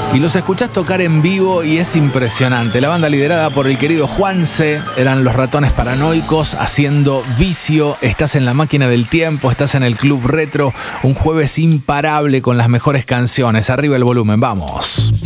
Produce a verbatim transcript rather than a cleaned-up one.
y los escuchás tocar en vivo y es impresionante. La banda liderada por el querido Juanse eran Los Ratones Paranoicos haciendo Vicio. Estás en la máquina del tiempo, estás en el Club Retro, un jueves imparable con las mejores canciones. Arriba el volumen, vamos.